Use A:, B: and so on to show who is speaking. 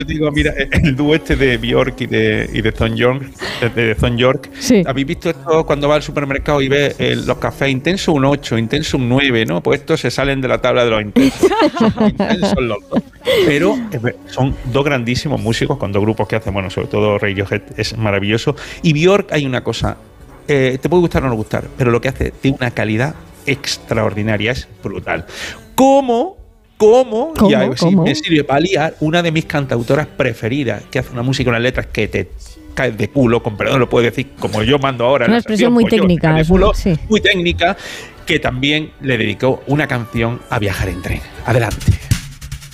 A: digo, mira, el dúo este de Björk y de Thom Yorke,
B: Sí.
A: ¿habéis visto esto cuando va al supermercado y ves los cafés intenso un 8, intenso un 9, ¿no? Pues estos se salen de la tabla de los intensos. Son muy intensos los dos. Pero son dos grandísimos músicos con dos grupos que hacen, bueno, sobre todo Radiohead es maravilloso. Y Björk, hay una cosa, te puede gustar o no gustar, pero lo que hace tiene una calidad extraordinaria, es brutal. ¿Cómo? Y ahí sí me sirve para liar, una de mis cantautoras preferidas, que hace una música y unas letras que te caes de culo, con perdón lo puedo decir, como yo mando ahora.
B: Una expresión muy técnica.
A: De culo,
B: sí.
A: Muy técnica, que también le dedicó una canción a Viajar en tren. Adelante.